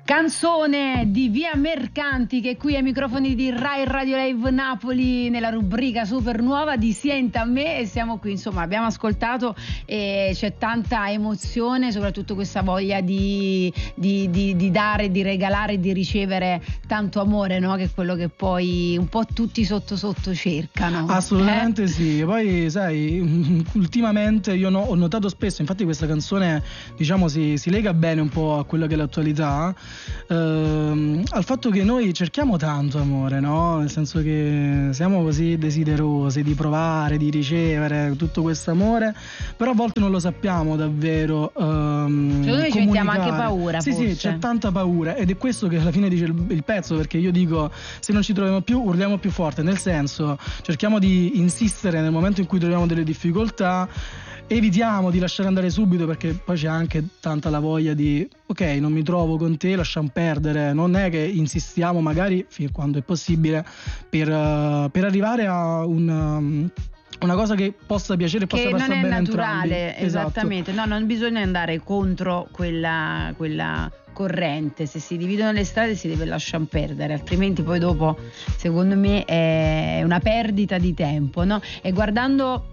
Canzone di Via Mercanti, che qui ai microfoni di Rai Radio Live Napoli nella rubrica super nuova di Sienta a me, e siamo qui, insomma abbiamo ascoltato e c'è tanta emozione, soprattutto questa voglia di dare, di regalare, di ricevere tanto amore, no? Che è quello che poi un po' tutti sotto sotto cercano. Assolutamente sì. Poi sai, ultimamente io ho notato spesso, infatti questa canzone diciamo si lega bene un po' a quello che è l'attualità, al fatto che noi cerchiamo tanto amore, no? Nel senso che siamo così desiderosi di provare, di ricevere tutto questo amore, però a volte non lo sappiamo davvero noi ci mettiamo anche paura, sì, forse. Sì, c'è tanta paura, ed è questo che alla fine dice il pezzo, perché io dico: se non ci troviamo più, urliamo più forte, nel senso cerchiamo di insistere nel momento in cui troviamo delle difficoltà. Evitiamo di lasciare andare subito, perché poi c'è anche tanta la voglia di ok, non mi trovo con te, lasciamo perdere. Non è che insistiamo magari fin quando è possibile per arrivare a una cosa che possa piacere e possa passare bene a entrambi. Che non è naturale, esattamente. No, non bisogna andare contro quella corrente. Se si dividono le strade si deve lasciare perdere, altrimenti poi dopo secondo me è una perdita di tempo, no? E guardando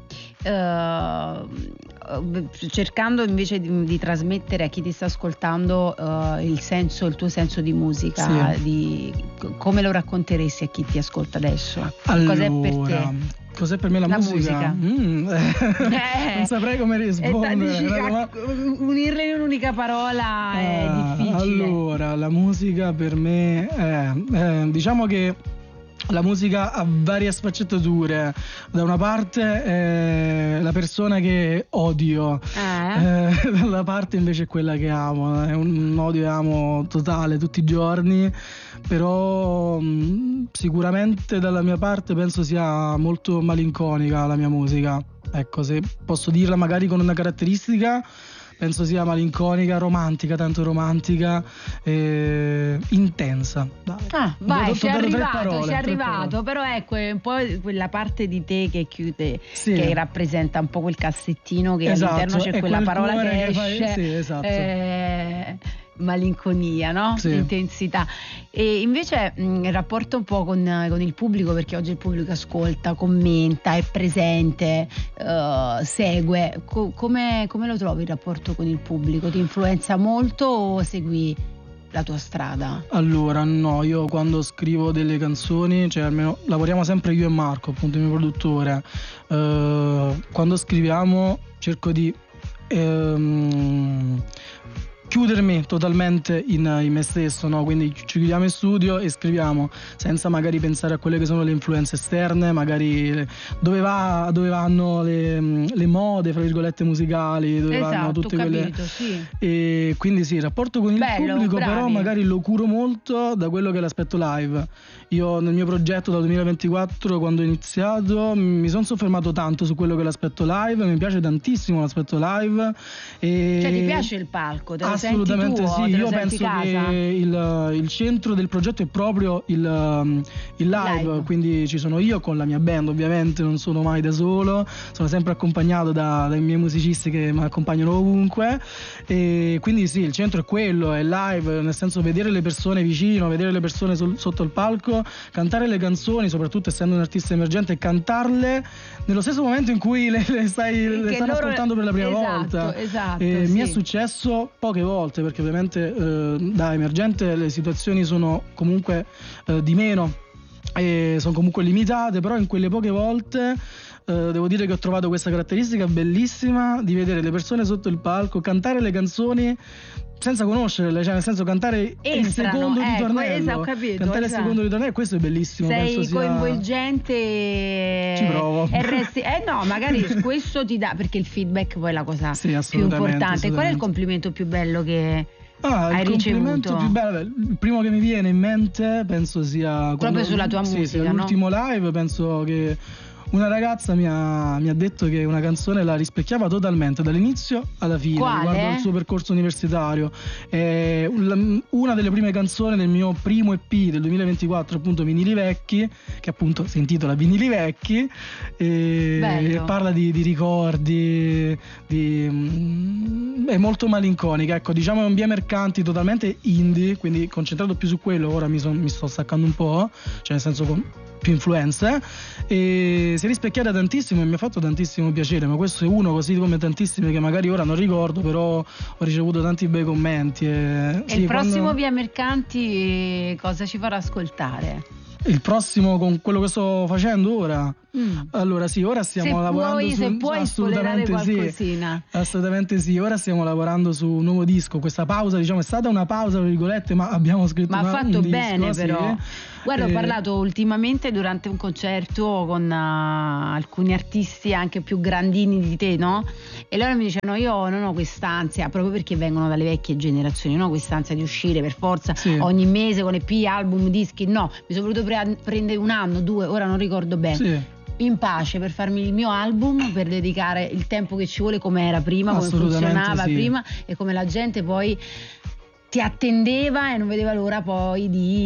cercando invece di trasmettere a chi ti sta ascoltando il tuo senso di musica, sì. Come lo racconteresti a chi ti ascolta adesso? Allora, cos'è per te? Cos'è per me la musica? Non saprei come rispondere. Unirle in un'unica parola è difficile. Allora, la musica per me è diciamo che la musica ha varie sfaccettature. Da una parte la persona che odio, dalla parte invece è quella che amo. È un odio e amo totale tutti i giorni, però sicuramente dalla mia parte penso sia molto malinconica la mia musica. Ecco, se posso dirla magari con una caratteristica, penso sia malinconica, romantica, tanto romantica, intensa. Vai, ci è arrivato, però ecco, è un po' quella parte di te che chiude, sì, che rappresenta un po' quel cassettino che all'interno c'è quella parola che esce. Sì, esatto. Malinconia, no? Sì. Intensità. E invece il rapporto un po' con il pubblico, perché oggi il pubblico ascolta, commenta, è presente, segue. Come lo trovi il rapporto con il pubblico? Ti influenza molto o segui la tua strada? Allora no, io quando scrivo delle canzoni, cioè almeno lavoriamo sempre io e Marco, appunto il mio produttore, quando scriviamo cerco di chiudermi totalmente in me stesso, no? Quindi ci chiudiamo in studio e scriviamo senza magari pensare a quelle che sono le influenze esterne, magari dove vanno le mode, fra virgolette, musicali, dove vanno tutte quelle. Sì. E quindi sì, il rapporto con il pubblico, bravi. però magari lo curo molto da quello che è l'aspetto live. Io nel mio progetto dal 2024, quando ho iniziato, mi sono soffermato tanto su quello che è l'aspetto live. Mi piace tantissimo l'aspetto live. Cioè ti piace il palco? Assolutamente sì, io penso che il centro del progetto è proprio il live, quindi ci sono io con la mia band, ovviamente non sono mai da solo, sono sempre accompagnato dai miei musicisti che mi accompagnano ovunque, e quindi sì, il centro è quello, è live, nel senso vedere le persone vicino, vedere le persone sotto il palco, cantare le canzoni, soprattutto essendo un artista emergente, cantarle nello stesso momento in cui le stanno ascoltando per la prima volta. Esatto, mi è successo poche volte, perché ovviamente da emergente le situazioni sono comunque di meno e sono comunque limitate, però in quelle poche volte devo dire che ho trovato questa caratteristica bellissima di vedere le persone sotto il palco cantare le canzoni senza conoscerle, cioè nel senso cantare il secondo ritornello, ho capito, cantare il secondo ritornello, questo è bellissimo. Sei penso coinvolgente. Ci provo. No, magari questo ti dà, perché il feedback poi è la cosa più importante. Qual è il complimento più bello che hai ricevuto? Il complimento più bello, il primo che mi viene in mente penso sia proprio sulla tua musica, l'ultimo live. Penso che una ragazza mi ha detto che una canzone la rispecchiava totalmente dall'inizio alla fine. Quale? Riguardo il suo percorso universitario. Una delle prime canzoni del mio primo EP del 2024, appunto Vinili Vecchi, che appunto si intitola Vinili Vecchi, e parla di ricordi, è molto malinconica, ecco, diciamo è un Via Mercanti totalmente indie, quindi concentrato più su quello. Ora mi sto staccando un po', cioè nel senso con più influenze, e si è rispecchiata tantissimo e mi ha fatto tantissimo piacere, ma questo è uno così come tantissimi che magari ora non ricordo, però ho ricevuto tanti bei commenti. E sì, il prossimo Via Mercanti cosa ci farà ascoltare? Il prossimo con quello che sto facendo ora? Allora sì, ora stiamo lavorando se puoi spoilerare qualcosina. Sì, assolutamente sì, ora stiamo lavorando su un nuovo disco. Questa pausa, diciamo, è stata una pausa tra virgolette, ma abbiamo scritto un disco. Ma ha fatto bene però. Sì. Guarda, ho parlato ultimamente durante un concerto con alcuni artisti anche più grandini di te, no? E loro mi dicevano: io non ho quest'ansia, proprio perché vengono dalle vecchie generazioni, non ho quest'ansia di uscire per forza ogni mese con EP, album, dischi. No, mi sono voluto prendere 1 anno, 2, ora non ricordo bene. Sì. In pace per farmi il mio album, per dedicare il tempo che ci vuole, come era prima, come funzionava prima e come la gente poi ti attendeva e non vedeva l'ora poi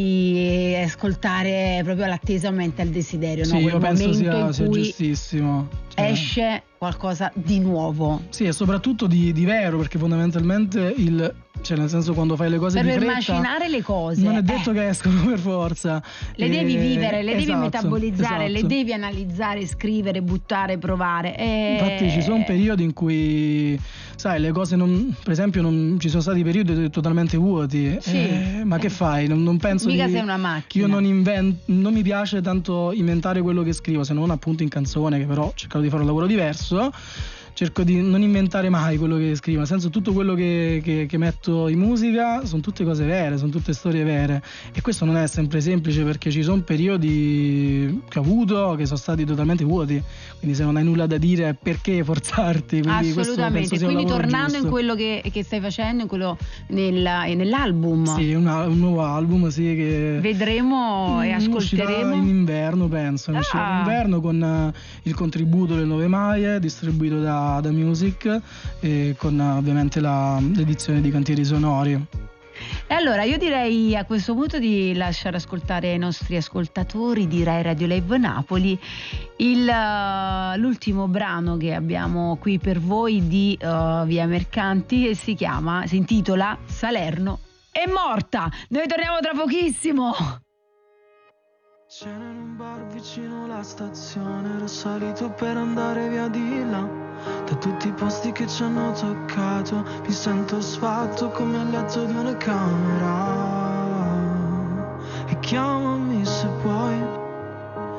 di ascoltare proprio all'attesamente al desiderio, sì, no? Quel io penso momento sia in cui giustissimo, esce qualcosa di nuovo. Sì, e soprattutto di vero, perché fondamentalmente cioè nel senso, quando fai le cose per di fretta, immaginare le cose non è detto che escono per forza, le devi vivere, le devi metabolizzare, le devi analizzare, scrivere, buttare, provare. Infatti ci sono periodi in cui, sai, le cose per esempio non ci sono stati periodi totalmente vuoti, ma che fai? Non penso mica sei una macchina. Io non mi piace tanto inventare quello che scrivo, se non appunto in canzone, che però ho cercato di fare un lavoro diverso. Cerco di non inventare mai quello che scrivo, nel senso, tutto quello che metto in musica sono tutte cose vere, sono tutte storie vere, e questo non è sempre semplice, perché ci sono periodi che ho avuto che sono stati totalmente vuoti, quindi se non hai nulla da dire perché forzarti? Quindi assolutamente, quindi tornando giusto in quello che stai facendo, in quello nell'album. Sì, un nuovo album, sì, che vedremo e ascolteremo in inverno, penso, in inverno, con il contributo del 9 Maie, distribuito da Music, e con ovviamente l'edizione di Cantieri Sonori. E allora io direi a questo punto di lasciare ascoltare ai nostri ascoltatori di Rai Radio Live Napoli l'ultimo brano che abbiamo qui per voi di Via Mercanti, e si intitola Salerno è morta. Noi torniamo tra pochissimo. C'era in un bar vicino alla stazione, ero salito per andare via di là. Da tutti i posti che ci hanno toccato mi sento sfatto come al letto di una camera. E chiamami se puoi,